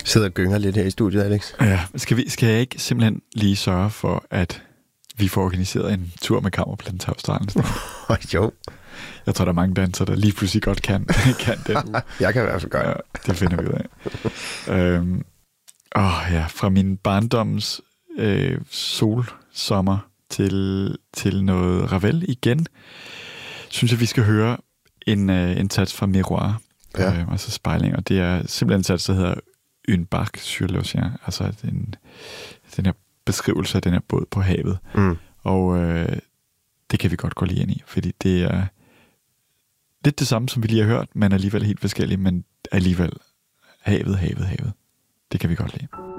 Sidder og gynger lidt her i studiet, Alex. Ja, skal jeg ikke simpelthen lige sørge for, at vi får organiseret en tur med Kammerplan til Australien? Jo. Jeg tror, der er mange dansere, der lige pludselig godt kan den uge. Jeg kan i hvert fald gøre. Ja, det finder vi ud af. Fra min barndoms solsommer til noget Ravel igen, synes jeg, vi skal høre en sats fra Miroir, altså spejling, og det er simpelthen en sats, der hedder Une barque sur l'océan, altså den her beskrivelse af den her båd på havet. Og det kan vi godt gå lige ind i, fordi det er lidt det samme, som vi lige har hørt, men alligevel helt forskelligt, men alligevel havet. Det kan vi godt lide.